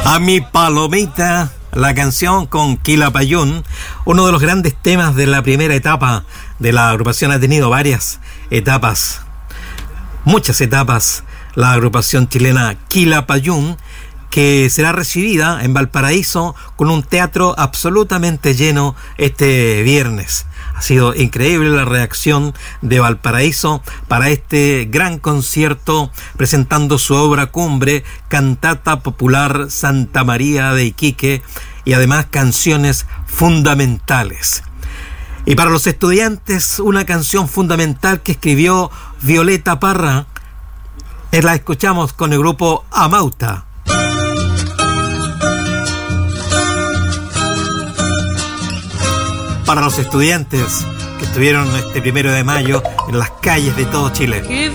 A mi palomita, la canción con Quilapayún, uno de los grandes temas de la primera etapa de la agrupación. Ha tenido varias etapas, muchas etapas, la agrupación chilena Quilapayún, que será recibida en Valparaíso con un teatro absolutamente lleno este viernes. Ha sido increíble la reacción de Valparaíso para este gran concierto, presentando su obra cumbre, Cantata Popular Santa María de Iquique, y además canciones fundamentales. Y para los estudiantes, una canción fundamental que escribió Violeta Parra, la escuchamos con el grupo Amauta. Para los estudiantes que estuvieron este 1 de mayo en las calles de todo Chile.